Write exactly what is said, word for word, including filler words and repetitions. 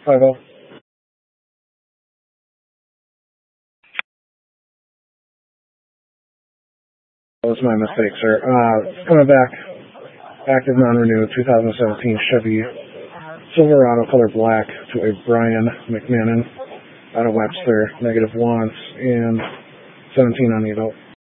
five oh. That was my mistake, sir. Uh, coming back, active non-renewed, two thousand seventeen Chevy Silverado color black to a Brian McMahon out of Webster, negative wants, and seventeen on the adult.